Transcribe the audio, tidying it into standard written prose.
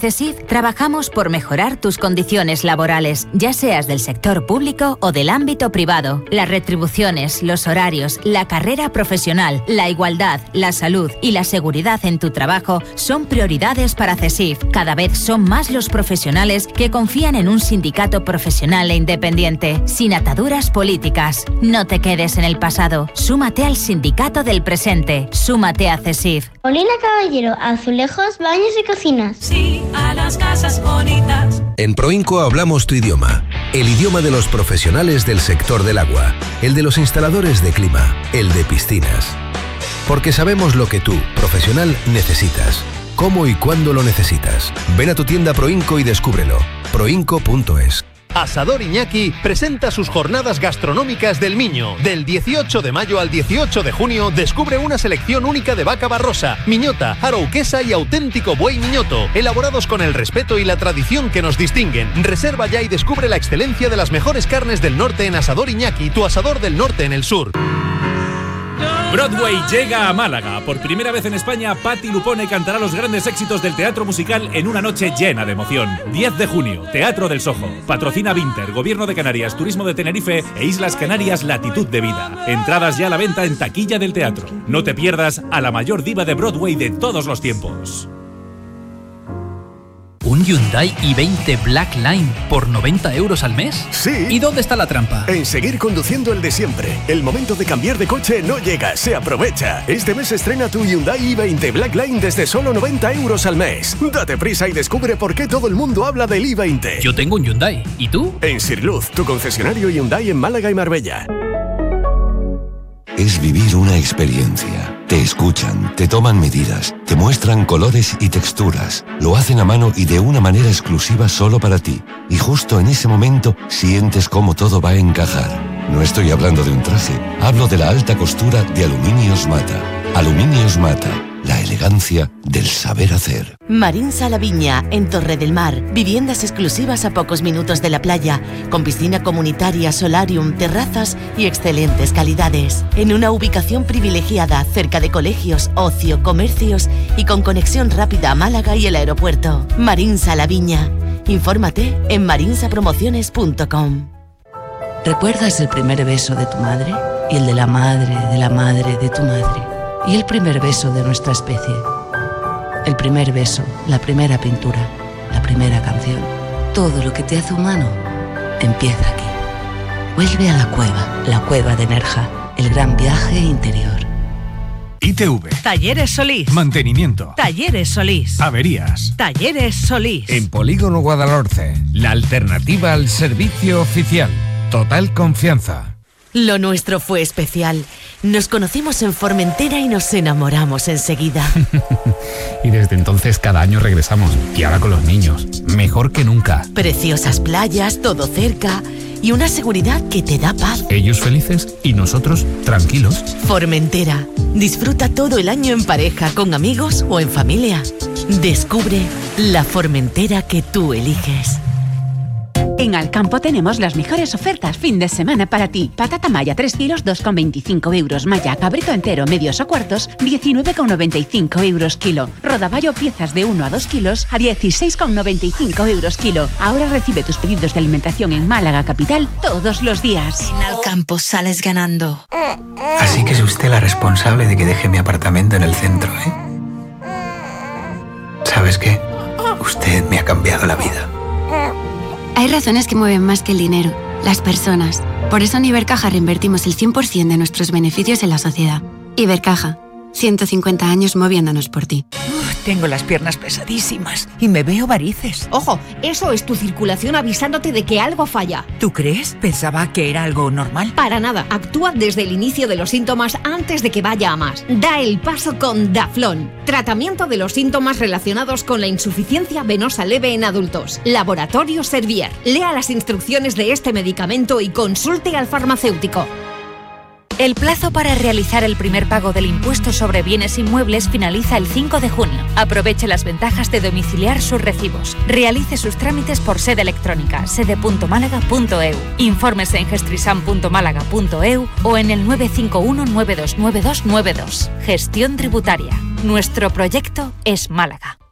CESIF trabajamos por mejorar tus condiciones laborales, ya seas del sector público o del ámbito privado. Las retribuciones, los horarios, la carrera profesional, la igualdad, la salud y la seguridad en tu trabajo son prioridades para CESIF. Cada vez son más los profesionales que confían en un sindicato profesional e independiente, sin ataduras políticas. No te quedes en el pasado. Súmate al sindicato del presente. Súmate a CESIF. Paulina Caballero, azulejos, baños y cocinas. Sí, a las casas bonitas. En Proinco hablamos tu idioma. El idioma de los profesionales del sector del agua. El de los instaladores de clima. El de piscinas. Porque sabemos lo que tú, profesional, necesitas. Cómo y cuándo lo necesitas. Ven a tu tienda Proinco y descúbrelo. Proinco.es. Asador Iñaki presenta sus jornadas gastronómicas del Miño. Del 18 de mayo al 18 de junio descubre una selección única de vaca barrosa, miñota, arauquesa y auténtico buey miñoto, elaborados con el respeto y la tradición que nos distinguen. Reserva ya y descubre la excelencia de las mejores carnes del norte en Asador Iñaki, tu asador del norte en el sur. Broadway llega a Málaga. Por primera vez en España, Patti Lupone cantará los grandes éxitos del teatro musical en una noche llena de emoción. 10 de junio, Teatro del Sojo. Patrocina Vinter, Gobierno de Canarias, Turismo de Tenerife e Islas Canarias Latitud de Vida. Entradas ya a la venta en taquilla del teatro. No te pierdas a la mayor diva de Broadway de todos los tiempos. ¿Un Hyundai i20 Black Line por 90 euros al mes? Sí. ¿Y dónde está la trampa? En seguir conduciendo el de siempre. El momento de cambiar de coche no llega, se aprovecha. Este mes estrena tu Hyundai i20 Black Line desde solo 90 euros al mes. Date prisa y descubre por qué todo el mundo habla del i20. Yo tengo un Hyundai. ¿Y tú? En Sirluz, tu concesionario Hyundai en Málaga y Marbella. Es vivir una experiencia. Te escuchan, te toman medidas, te muestran colores y texturas. Lo hacen a mano y de una manera exclusiva solo para ti. Y justo en ese momento sientes cómo todo va a encajar. No estoy hablando de un traje, hablo de la alta costura de Aluminios Mata. Aluminios Mata, la elegancia del saber hacer. Marinsa La Viña, en Torre del Mar. Viviendas exclusivas a pocos minutos de la playa, con piscina comunitaria, solarium, terrazas y excelentes calidades. En una ubicación privilegiada, cerca de colegios, ocio, comercios y con conexión rápida a Málaga y el aeropuerto. Marinsa La Viña. Infórmate en marinsapromociones.com. ¿Recuerdas el primer beso de tu madre? Y el de la madre de tu madre. Y el primer beso de nuestra especie. El primer beso, la primera pintura, la primera canción. Todo lo que te hace humano empieza aquí. Vuelve a la cueva de Nerja, el gran viaje interior. ITV. Talleres Solís. Mantenimiento. Talleres Solís. Averías. Talleres Solís. En Polígono Guadalhorce, la alternativa al servicio oficial. Total confianza. Lo nuestro fue especial. Nos conocimos en Formentera y nos enamoramos enseguida. Y desde entonces cada año regresamos. Y ahora con los niños. Mejor que nunca. Preciosas playas, todo cerca y una seguridad que te da paz. Ellos felices y nosotros tranquilos. Formentera. Disfruta todo el año en pareja, con amigos o en familia. Descubre la Formentera que tú eliges. En Alcampo tenemos las mejores ofertas fin de semana para ti. Patata maya 3 kilos, 2,25 euros. Maya cabrito entero, medios o cuartos, 19,95 euros kilo. Rodaballo piezas de 1 a 2 kilos a 16,95 euros kilo. Ahora recibe tus pedidos de alimentación en Málaga capital todos los días. En Alcampo sales ganando. Así que es usted la responsable de que deje mi apartamento en el centro, ¿eh? ¿Sabes qué? Usted me ha cambiado la vida. Hay razones que mueven más que el dinero, las personas. Por eso en Ibercaja reinvertimos el 100% de nuestros beneficios en la sociedad. Ibercaja, 150 años moviéndonos por ti. Tengo las piernas pesadísimas y me veo varices. Ojo, eso es tu circulación avisándote de que algo falla. ¿Tú crees? Pensaba que era algo normal. Para nada, actúa desde el inicio de los síntomas antes de que vaya a más. Da el paso con Daflón. Tratamiento de los síntomas relacionados con la insuficiencia venosa leve en adultos. Laboratorio Servier. Lea las instrucciones de este medicamento y consulte al farmacéutico. El plazo para realizar el primer pago del impuesto sobre bienes inmuebles finaliza el 5 de junio. Aproveche las ventajas de domiciliar sus recibos. Realice sus trámites por sede electrónica, sede.málaga.eu. Infórmese en gestrisam.málaga.eu o en el 951 929292. Gestión tributaria. Nuestro proyecto es Málaga.